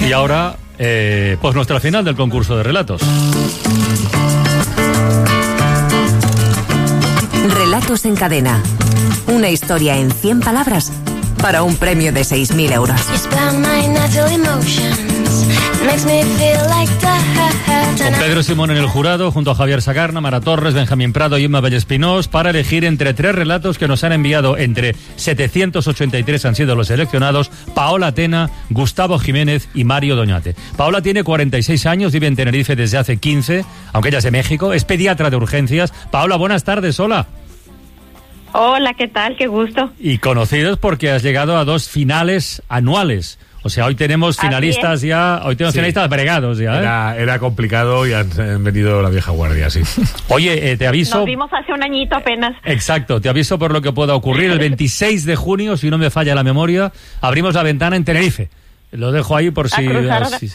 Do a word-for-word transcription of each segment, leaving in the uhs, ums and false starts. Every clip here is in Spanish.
Y ahora, eh, pues nuestra final del concurso de relatos. Relatos en cadena. Una historia en cien palabras para un premio de seis mil euros. Con Pedro Simón en el jurado, junto a Javier Sagarna, Mara Torres, Benjamín Prado y Imma Vallespinós, para elegir entre tres relatos que nos han enviado. Entre setecientos ochenta y tres han sido los seleccionados: Paola Tena, Gustavo Jiménez y Mario Doñate. Paola tiene cuarenta y seis años, vive en Tenerife desde hace quince, aunque ella es de México, es pediatra de urgencias. Paola, buenas tardes, hola. Hola, ¿qué tal? Qué gusto. Y conocidos porque has llegado a dos finales anuales. O sea, hoy tenemos finalistas ya, hoy tenemos sí. finalistas bregados ya, ¿eh? Era, era complicado y han, han venido la vieja guardia, sí. Oye, eh, te aviso... Nos vimos hace un añito apenas. Exacto, te aviso por lo que pueda ocurrir. El veintiséis de junio, si no me falla la memoria, abrimos la ventana en Tenerife. Lo dejo ahí por si... si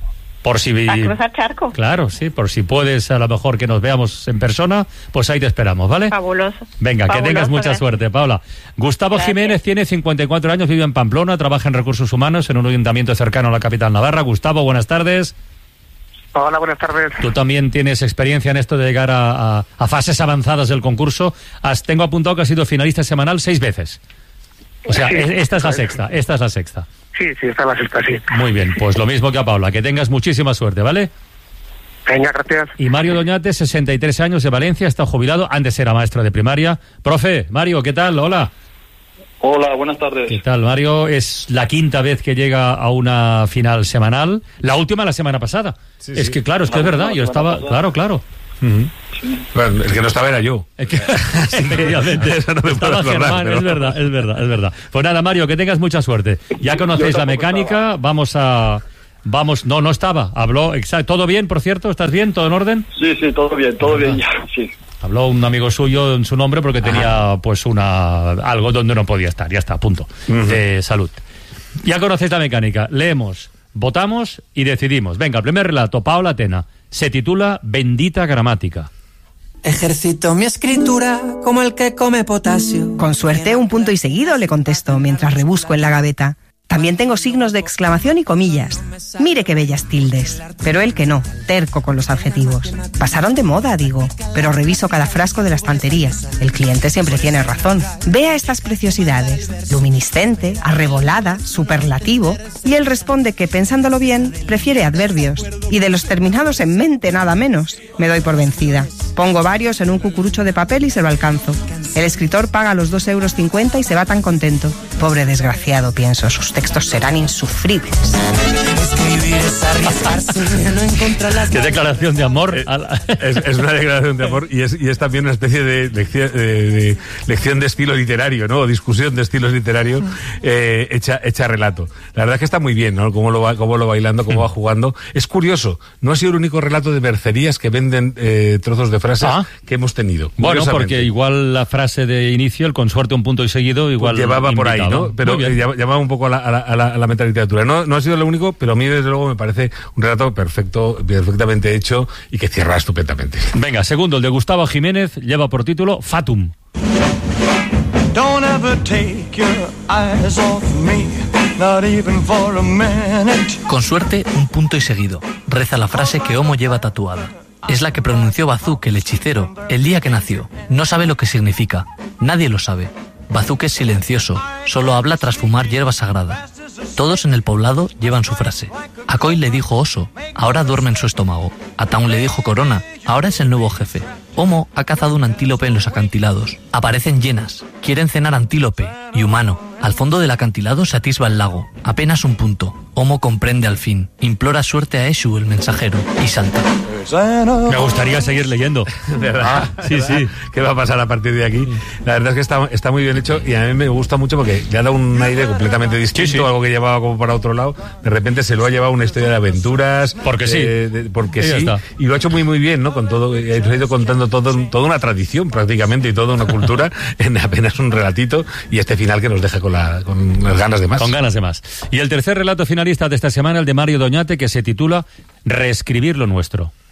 por si a cruzar charco. Claro, sí, por si puedes, a lo mejor que nos veamos en persona, pues ahí te esperamos, ¿vale? Fabuloso. Venga, Fabuloso, que tengas mucha gracias. suerte, Paula. Gustavo Gracias. Jiménez tiene cincuenta y cuatro años, vive en Pamplona, trabaja en recursos humanos en un ayuntamiento cercano a la capital navarra. Gustavo, buenas tardes. Hola, buenas tardes. Tú también tienes experiencia en esto de llegar a, a, a fases avanzadas del concurso. Has, tengo apuntado que has sido finalista semanal seis veces. O sea, sí, esta es la sexta, esta es la sexta. Sí, sí, está la sexta, sí. Muy bien, pues lo mismo que a Paula, que tengas muchísima suerte, ¿vale? Venga, gracias. Y Mario Doñate, sesenta y tres años, de Valencia, está jubilado, antes era maestro de primaria. Profe, Mario, ¿qué tal? Hola. Hola, buenas tardes. ¿Qué tal, Mario? Es la quinta vez que llega a una final semanal. La última la semana pasada. Sí, es sí. que, claro, es que la es verdad, yo estaba... Pasada. Claro, claro. Uh-huh. Sí. Bueno, el que no estaba era yo. Es que, efectivamente, eso no me puedo acordar, Germán, pero... es verdad, es verdad, es verdad. Pues nada, Mario, que tengas mucha suerte. Ya conocéis la mecánica, estaba. vamos a... Vamos, no, no estaba, habló, exacto. ¿Todo bien, por cierto? ¿Estás bien? ¿Todo en orden? Sí, sí, todo bien, todo bien ya, sí. Habló un amigo suyo en su nombre porque tenía Ajá. pues una algo donde no podía estar, ya está, punto. Uh-huh. De salud. Ya conocéis la mecánica, leemos, votamos y decidimos. Venga, el primer relato, Paola Tena, se titula Bendita Gramática. Ejercito mi escritura como el que come potasio. Con suerte, un punto y seguido, le contesto mientras rebusco en la gaveta. También tengo signos de exclamación y comillas. Mire qué bellas tildes. Pero él que no, terco con los adjetivos. Pasaron de moda, digo, pero reviso cada frasco de la estantería. El cliente siempre tiene razón. Vea estas preciosidades. Luminiscente, arrebolada, superlativo. Y él responde que, pensándolo bien, prefiere adverbios. Y de los terminados en mente nada menos. Me doy por vencida. Pongo varios en un cucurucho de papel y se lo alcanzo. El escritor paga los dos euros cincuenta y se va tan contento. Pobre desgraciado, pienso, sus textos serán insufribles. Qué declaración de amor. Es, es una declaración de amor y es, y es también una especie de lección de, de, lección de estilo literario, ¿no? O discusión de estilos literarios eh, hecha, hecha relato. La verdad es que está muy bien, ¿no? Cómo lo va, cómo lo va bailando, cómo va jugando. Es curioso, no ha sido el único relato de mercerías que venden eh, trozos de frases ah. que hemos tenido. Bueno, porque igual la frase de inicio, el con suerte un punto y seguido, igual llevaba invitado. Por ahí, ¿no? Pero eh, llamaba un poco a la, a la, a la, a la metaliteratura. No, no ha sido lo único, pero a mí desde luego me parece un relato perfecto, perfectamente hecho y que cierra estupendamente. Venga, segundo, el de Gustavo Jiménez, lleva por título Fatum. Don't ever take your eyes off me, not even for a minute. Con suerte, un punto y seguido. Reza la frase que Homo lleva tatuada. Es la que pronunció Bazuk, el hechicero, el día que nació. No sabe lo que significa. Nadie lo sabe. Bazuk es silencioso, solo habla tras fumar hierba sagrada. Todos en el poblado llevan su frase. A Coy le dijo oso, ahora duerme en su estómago. A Taun le dijo corona, ahora es el nuevo jefe. Homo ha cazado un antílope en los acantilados. Aparecen llenas, quieren cenar antílope y humano. Al fondo del acantilado se atisba el lago, apenas un punto. Homo comprende al fin, implora suerte a Eshu, el mensajero, y salta. Me gustaría seguir leyendo. ¿Verdad? Sí, ¿verdad? sí. ¿Qué va a pasar a partir de aquí? La verdad es que está, está muy bien hecho y a mí me gusta mucho porque le ha dado un aire completamente distinto, sí, sí. algo que llevaba como para otro lado. De repente se lo ha llevado una historia de aventuras. Porque eh, sí. De, porque y sí. Está. Y lo ha hecho muy, muy bien, ¿no? Con todo, ha ido contando todo, toda una tradición prácticamente y toda una cultura en apenas un relatito y este final que nos deja con, la, con las ganas de más. Con ganas de más. Y el tercer relato finalista de esta semana, el de Mario Doñate, que se titula Reescribir lo nuestro.